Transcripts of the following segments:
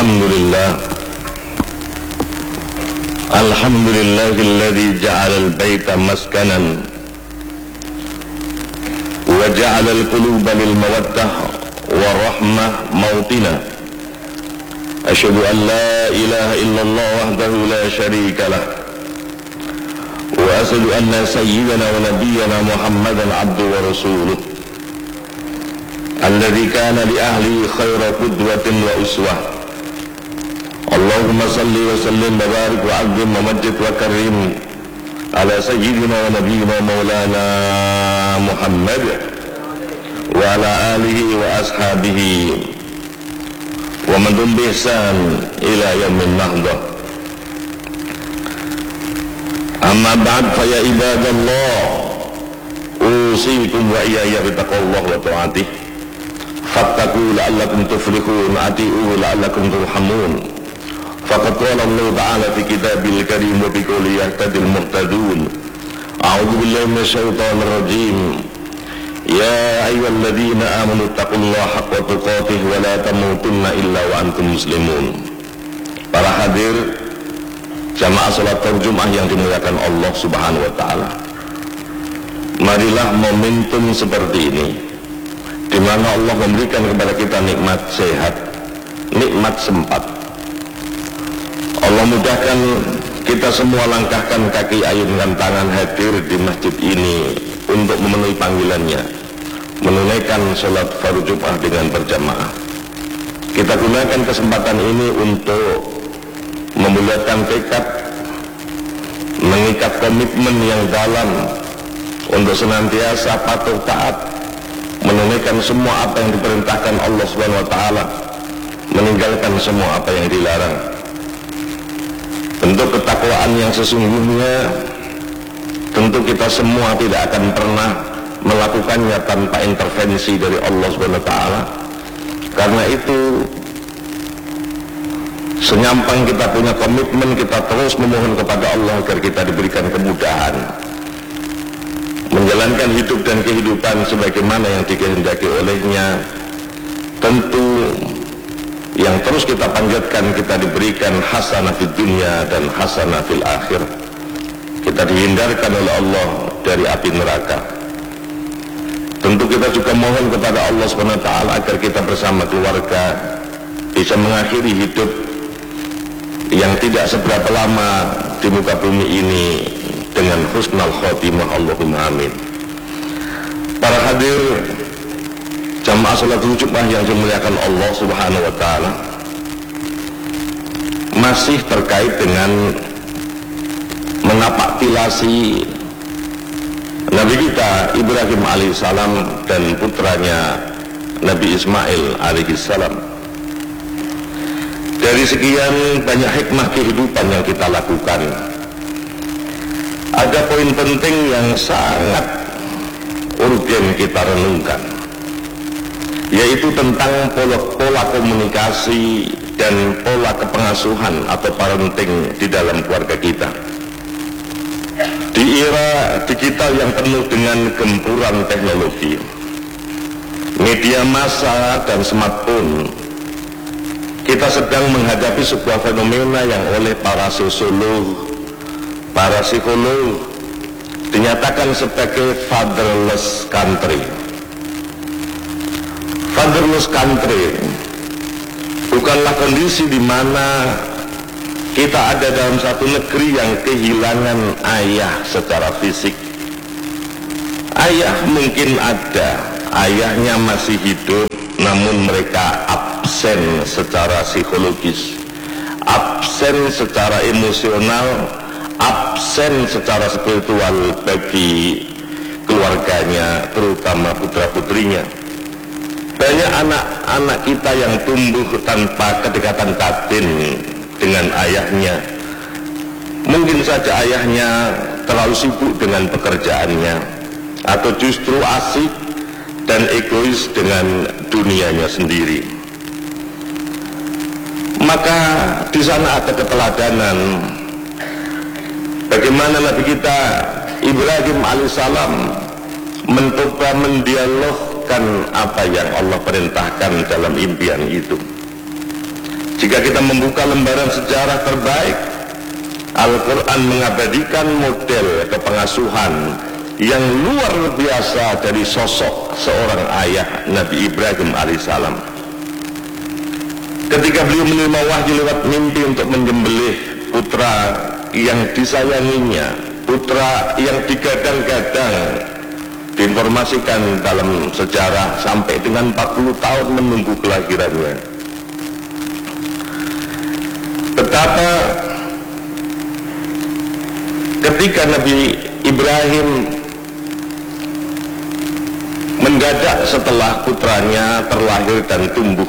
Alhamdulillahilladzi ja'alal baita maskanan wa ja'alal quluba lil mawaddah wa rahmah mautina. Asyhadu an la ilaha illallah wahdahu la syarika lah wa asyhadu anna sayyidana wa nabiyyana Muhammadan abduhu wa rasuluh alladzi kana li ahli khaira qudwatin wa uswah. Allahumma salli wa sallim wa barik wa azim wa majid wa karim ala sayyidina wa nabiyyina maulana Muhammad wa ala alihi wa ashabihi wa man bi ihsan ila yaumin nahdah. Amma ba'd, fa ya ibadallah, usikum wa iyaya bitaqwallah wa ta'atih. Fattaqu la'allakum tuflihun, ati'u la'allakum turhamun. Faqad qala Allah ta'ala fi kitabil karim wa bi qawli yahtadil muhtadun. A'udzu billahi minasyaitonir rajim. Ya ayyuhalladzina amanu taqullaha haqqa tuqatih wa la tamutunna illa wa antum muslimun. Para hadir jamaah salat Jumat yang dimuliakan Allah Subhanahu wa taala. Marilah momentum seperti ini di mana Allah memberikan kepada kita nikmat sehat, nikmat sempat. Allah mudahkan kita semua langkahkan kaki, ayunkan tangan, hadir di masjid ini untuk memenuhi panggilannya, menunaikan sholat fardu Jumat dengan berjamaah. Kita gunakan kesempatan ini untuk memuliakan tekad, mengikat komitmen yang dalam untuk senantiasa patuh taat, menunaikan semua apa yang diperintahkan Allah Subhanahu wa taala, meninggalkan semua apa yang dilarang. Bentuk ketakwaan yang sesungguhnya tentu kita semua tidak akan pernah melakukannya tanpa intervensi dari Allah Subhanahu wa taala. Karena itu, senyampang kita punya komitmen, kita terus memohon kepada Allah agar kita diberikan kemudahan menjalankan hidup dan kehidupan sebagaimana yang dikehendaki olehnya. Tentu yang terus kita panjatkan, kita diberikan hasanah fid dunya dan hasanah fil akhir. Kita dihindarkan oleh Allah dari api neraka. Tentu kita juga mohon kepada Allah SWT agar kita bersama keluarga bisa mengakhiri hidup yang tidak seberapa lama di muka bumi ini dengan husnul khotimah. Allahumma amin. Para hadir jamaah salat Jumat yang dimuliakan Allah Subhanahu wa taala, masih terkait dengan menapaktilasi Nabi kita Ibrahim alaihissalam dan putranya Nabi Ismail alaihissalam. Dari sekian banyak hikmah kehidupan yang kita lakukan, ada poin penting yang sangat urgen kita renungkan, yaitu tentang pola komunikasi dan pola kepengasuhan atau parenting di dalam keluarga kita. Di era digital yang penuh dengan gempuran teknologi, media massa dan smartphone, kita sedang menghadapi sebuah fenomena yang oleh para sosiolog, para psikolog dinyatakan sebagai fatherless country. Fatherless country bukanlah kondisi di mana kita ada dalam satu negeri yang kehilangan ayah secara fisik. Ayah mungkin ada, ayahnya masih hidup, namun mereka absen secara psikologis, absen secara emosional, absen secara spiritual bagi keluarganya, terutama putra-putrinya. Banyak anak-anak kita yang tumbuh tanpa kedekatan batin dengan ayahnya. Mungkin saja ayahnya terlalu sibuk dengan pekerjaannya, atau justru asik dan egois dengan dunianya sendiri. Maka di sana ada keteladanan bagaimana Nabi kita Ibrahim alaihissalam mencoba mendialogkan apa yang Allah perintahkan dalam impian itu. Jika kita membuka lembaran sejarah terbaik, Al-Quran mengabadikan model kepengasuhan yang luar biasa dari sosok seorang ayah, Nabi Ibrahim alaihissalam. Ketika beliau menerima wahyu lewat mimpi untuk menyembelih putra yang disayanginya, putra yang digadang-gadang, diinformasikan dalam sejarah sampai dengan 40 tahun menunggu kelahirannya. Betapa ketika Nabi Ibrahim mendadak setelah putranya terlahir dan tumbuh,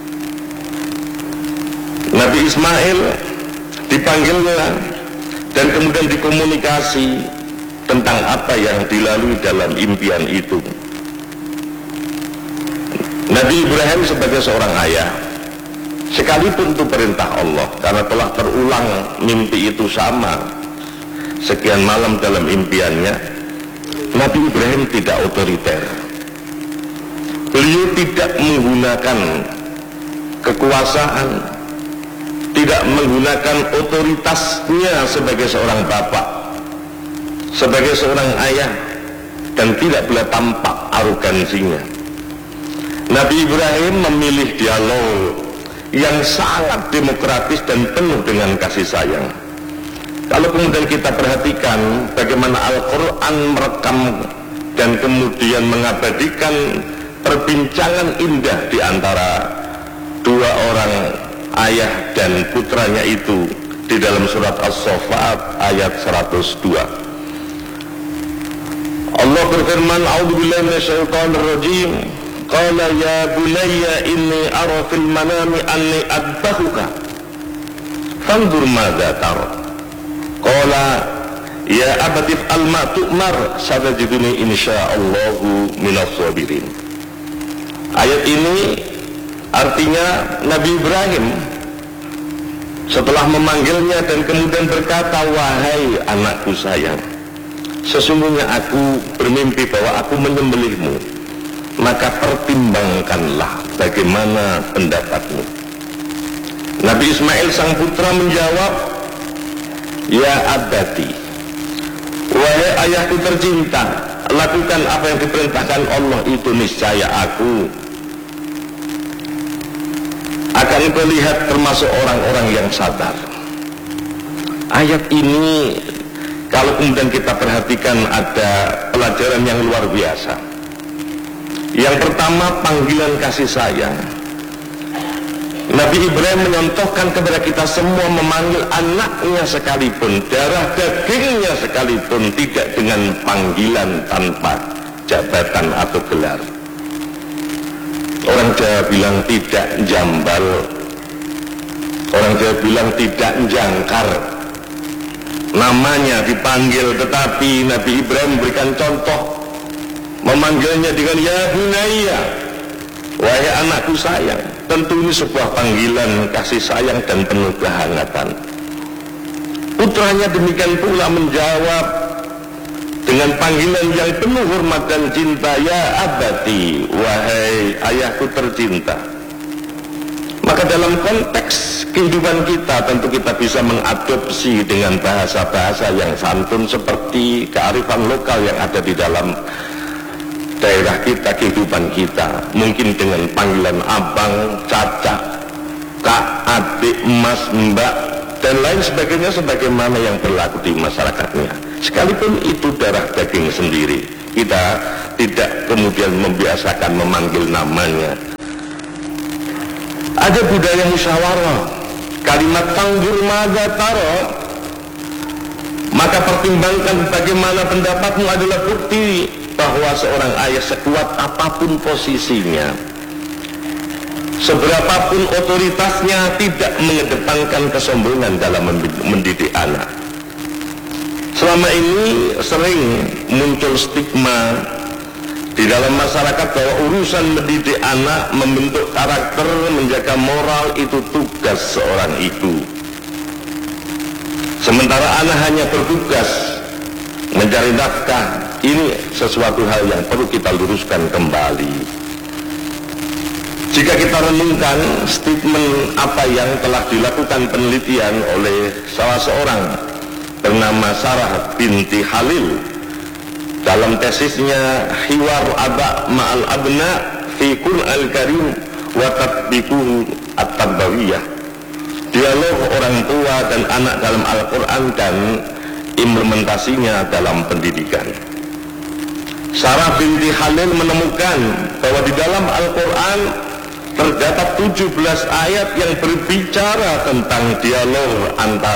Nabi Ismail dipanggilnya dan kemudian dikomunikasi tentang apa yang dilalui dalam impian itu. Nabi Ibrahim sebagai seorang ayah, sekalipun itu perintah Allah, karena telah terulang mimpi itu sama sekian malam dalam impiannya, Nabi Ibrahim tidak otoriter. Beliau tidak menggunakan kekuasaan, tidak menggunakan otoritasnya sebagai seorang bapak, sebagai seorang ayah, dan tidak pula tampak arogansinya. Nabi Ibrahim memilih dialog yang sangat demokratis dan penuh dengan kasih sayang. Kalau kemudian kita perhatikan bagaimana Al-Quran merekam dan kemudian mengabadikan perbincangan indah di antara dua orang ayah dan putranya itu di dalam surat As-Saffat ayat 102. Allah berfirman, A'udzubillahi minasyaitonir rajim. Qala ya bunayya inni ara fil manami anni adbahuka fanzur madza tara. Qala ya abati fa'al ma tu'mar satajiduni insyaallahu minas sabirin. Ayat ini artinya Nabi Ibrahim setelah memanggilnya dan kemudian berkata, wahai anakku sayang, sesungguhnya aku bermimpi bahwa aku menyembelihmu, maka pertimbangkanlah bagaimana pendapatmu. Nabi Ismail sang putra menjawab, ya abati, wahai ayahku tercinta, lakukan apa yang diperintahkan Allah itu, niscaya aku akan kau lihat termasuk orang-orang yang sabar. Ayat ini kalau kemudian kita perhatikan ada pelajaran yang luar biasa. Yang pertama, panggilan kasih sayang. Nabi Ibrahim menyontohkan kepada kita semua memanggil anaknya sekalipun, darah dagingnya sekalipun, tidak dengan panggilan tanpa jabatan atau gelar. Orang Jawa bilang tidak jambal, orang Jawa bilang tidak jangkar. Namanya dipanggil, tetapi Nabi Ibrahim memberikan contoh, memanggilnya dengan ya bunayya, wahai anakku sayang. Tentu ini sebuah panggilan kasih sayang dan penuh kehangatan. Putranya demikian pula menjawab dengan panggilan yang penuh hormat dan cinta, ya abati, wahai ayahku tercinta. Maka dalam konteks kehidupan kita tentu kita bisa mengadopsi dengan bahasa-bahasa yang santun seperti kearifan lokal yang ada di dalam daerah kita, kehidupan kita. Mungkin dengan panggilan abang, caca, kak, adik, mas, mbak, dan lain sebagainya sebagaimana yang berlaku di masyarakatnya. Sekalipun itu darah daging sendiri, kita tidak kemudian membiasakan memanggil namanya. Ada budaya musyawarah, kalimat tanggul madza tara, maka pertimbangkan bagaimana pendapatmu adalah bukti bahwa seorang ayah sekuat apapun posisinya, seberapapun otoritasnya, tidak mengedepankan kesombongan dalam mendidik anak. Selama ini sering muncul stigma di dalam masyarakat bahwa urusan mendidik anak, membentuk karakter, menjaga moral itu tugas seorang ibu. Sementara anak hanya bertugas mencari nafkah. Ini sesuatu hal yang perlu kita luruskan kembali. Jika kita renungkan statement apa yang telah dilakukan penelitian oleh salah seorang bernama Sarah binti Khalil dalam tesisnya Hiwar Aba Ma'al Abna fi Qur'an Karim wa Tatbiquhu At-Tarbawiyah, dialog orang tua dan anak dalam Al-Quran dan implementasinya dalam pendidikan. Sarah binti Khalil menemukan bahwa di dalam Al-Quran terdapat 17 ayat yang berbicara tentang dialog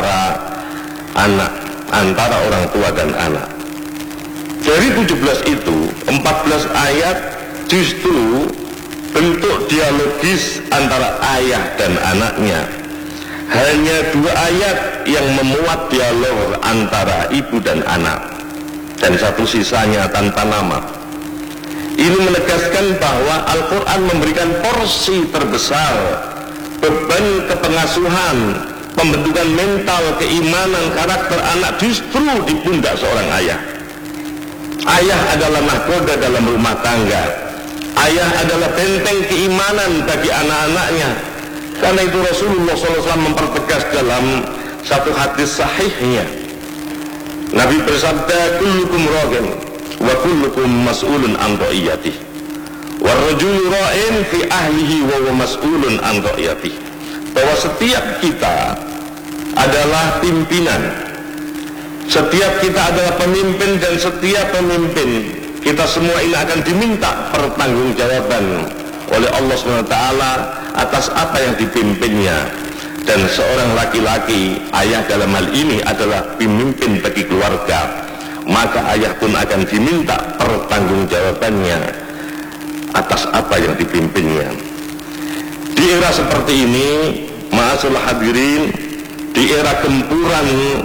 antara orang tua dan anak. Dari 17 itu, 14 ayat justru bentuk dialogis antara ayah dan anaknya. Hanya 2 ayat yang memuat dialog antara ibu dan anak, dan 1 sisanya tanpa nama. Ini menegaskan bahwa Al-Quran memberikan porsi terbesar beban kepengasuhan, pembentukan mental, keimanan, karakter anak justru di pundak seorang ayah. Ayah adalah mahkota dalam rumah tangga. Ayah adalah benteng keimanan bagi anak-anaknya. Karena itu Rasulullah SAW mempertegas dalam satu hadis sahihnya. Nabi bersabda, kullukum ra'in wa kullukum mas'ulun an ra'iyatih. Wa rajulu ra'in fi ahlihi wa huwa mas'ulun an ra'iyatih. Bahwa setiap kita adalah pimpinan, setiap kita adalah pemimpin, dan setiap pemimpin kita semua ini akan diminta pertanggungjawaban oleh Allah SWT atas apa yang dipimpinnya. Dan seorang laki-laki, ayah dalam hal ini adalah pemimpin bagi keluarga, maka ayah pun akan diminta pertanggungjawabannya atas apa yang dipimpinnya. Di era seperti ini, ma'asyiral hadirin, di era gempuran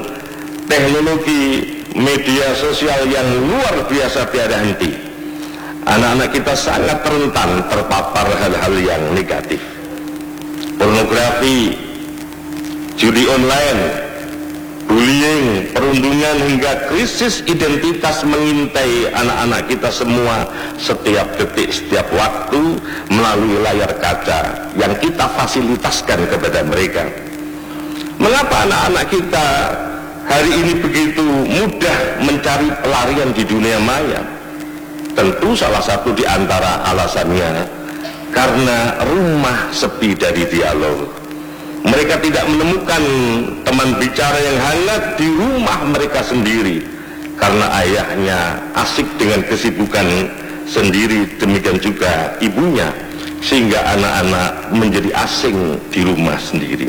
teknologi media sosial yang luar biasa tiada henti, anak-anak kita sangat rentan terpapar hal-hal yang negatif. Pornografi, judi online, bullying, perundungan, hingga krisis identitas mengintai anak-anak kita semua setiap detik, setiap waktu melalui layar kaca yang kita fasilitaskan kepada mereka. Mengapa anak-anak kita hari ini begitu mudah mencari pelarian di dunia maya? Tentu salah satu di antara alasannya karena rumah sepi dari dialog. Mereka tidak menemukan teman bicara yang hangat di rumah mereka sendiri karena ayahnya asik dengan kesibukan sendiri, demikian juga ibunya, sehingga anak-anak menjadi asing di rumah sendiri.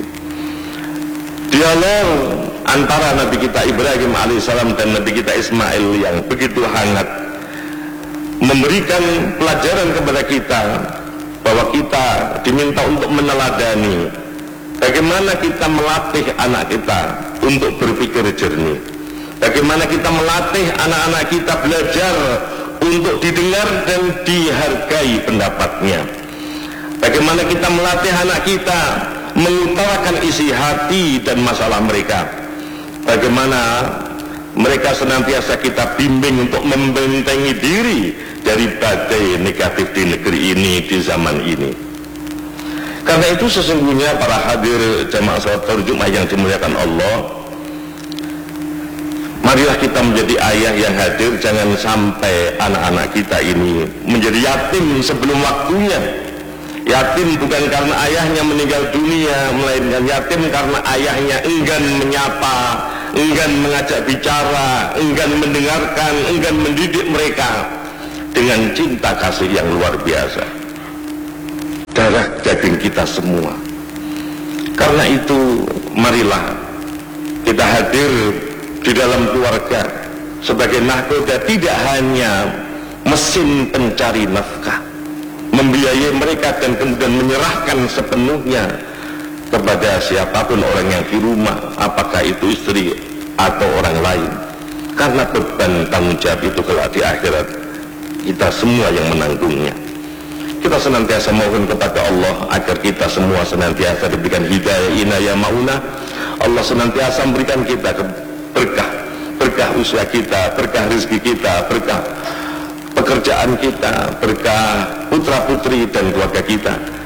Dialog antara Nabi kita Ibrahim alaihissalam dan Nabi kita Ismail yang begitu hangat memberikan pelajaran kepada kita bahwa kita diminta untuk meneladani bagaimana kita melatih anak kita untuk berpikir jernih, bagaimana kita melatih anak-anak kita belajar untuk didengar dan dihargai pendapatnya, bagaimana kita melatih anak kita mengutarakan isi hati dan masalah mereka, bagaimana mereka senantiasa kita bimbing untuk membentengi diri dari badai negatif di negeri ini, di zaman ini. Karena itu sesungguhnya para hadir jamaah salat Jumat yang dimuliakan Allah, marilah kita menjadi ayah yang hadir. Jangan sampai anak-anak kita ini menjadi yatim sebelum waktunya. Yatim bukan karena ayahnya meninggal dunia, melainkan yatim karena ayahnya enggan menyapa, enggan mengajak bicara, enggan mendengarkan, enggan mendidik mereka dengan cinta kasih yang luar biasa. Darah daging kita semua. Karena itu marilah kita hadir di dalam keluarga sebagai nahkoda, tidak hanya mesin pencari nafkah, membiayai mereka dan kemudian menyerahkan sepenuhnya kepada siapapun orang yang di rumah, apakah itu istri atau orang lain, karena beban tanggung jawab itu kelak di akhirat kita semua yang menanggungnya. Kita senantiasa mohon kepada Allah agar kita semua senantiasa diberikan hidayah, inayah, maunah. Allah senantiasa memberikan kita berkah usaha kita, berkah rezeki kita, berkah pekerjaan kita, berkah putra putri dan keluarga kita,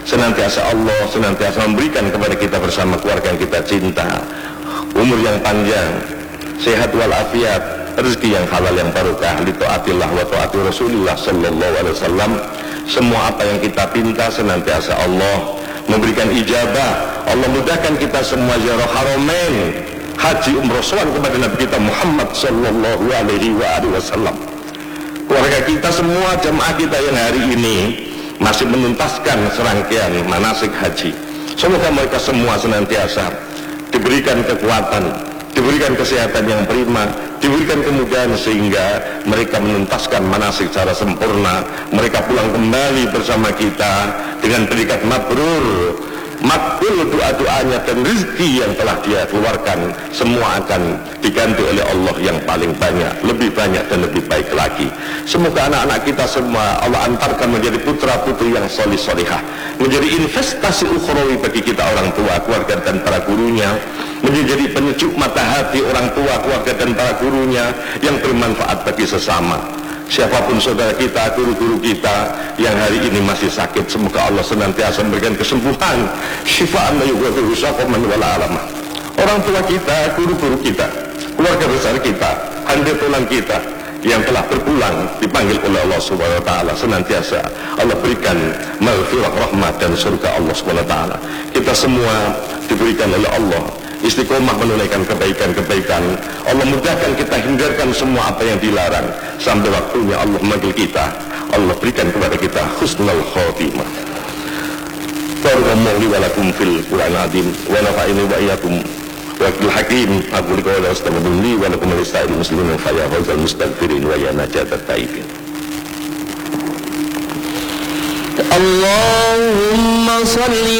senantiasa Allah senantiasa memberikan kepada kita bersama keluarga yang kita cinta umur yang panjang, sehat walafiat, rezeki yang halal yang barokah, li taatillah wa taati Rasulillah sallallahu alaihi wasallam. Semua apa yang kita pinta senantiasa Allah memberikan ijabah. Allah mudahkan kita semua ziarah haramain, haji umroh sowan kepada Nabi kita Muhammad sallallahu alaihi wasallam. Keluarga kita semua, jemaah kita yang hari ini masih menuntaskan serangkaian manasik haji, semoga mereka semua senantiasa diberikan kekuatan, diberikan kesehatan yang prima, diberikan kemudahan sehingga mereka menuntaskan manasik secara sempurna. Mereka pulang kembali bersama kita dengan predikat mabrur, makbul doa-doanya, dan rezeki yang telah dia keluarkan semua akan diganti oleh Allah yang paling banyak, lebih banyak dan lebih baik lagi. Semoga anak-anak kita semua Allah antarkan menjadi putra-putri yang solih-solihah, menjadi investasi ukhrawi bagi kita orang tua, keluarga dan para gurunya, menjadi penyejuk mata hati orang tua, keluarga dan para gurunya, yang bermanfaat bagi sesama. Siapapun saudara kita, guru-guru kita yang hari ini masih sakit, semoga Allah senantiasa memberikan kesembuhan, syifaan la yughadiru saqaman wala alama. Orang tua kita, guru-guru kita, keluarga besar kita, handi tulang kita yang telah berpulang dipanggil oleh Allah Subhanahu wa taala, senantiasa Allah berikan maghfirah, rahmat dan surga Allah Subhanahu wa taala. Kita semua diberikan oleh Allah istiqomah menunaikan kebaikan-kebaikan. Allah mudahkan kita, hindarkan semua apa yang dilarang, sampai waktunya Allah memanggil kita. Allah berikan kepada kita husnul khotimah. Barakallahu li wa lakum fil Qur'an azim wa nafa'ini wa iyyakum wa bil hakim. Aku liqaula astaghfiru li wa lakum lisa'il muslimin fa ya fawzal mustaghfirin wa ya najatat taibin. Allahumma shalli